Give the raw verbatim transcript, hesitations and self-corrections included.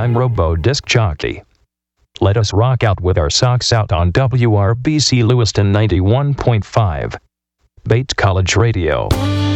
I'm Robo Disc Jockey. Let us rock out with our socks out on W R B C Lewiston ninety-one point five. Bates College Radio.